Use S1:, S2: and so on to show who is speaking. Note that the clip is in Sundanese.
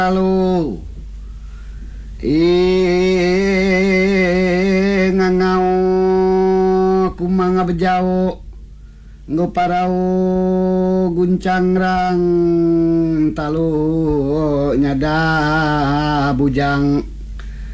S1: Halo, ngangau kumanga bejau parau guncang rang talu nyada bujang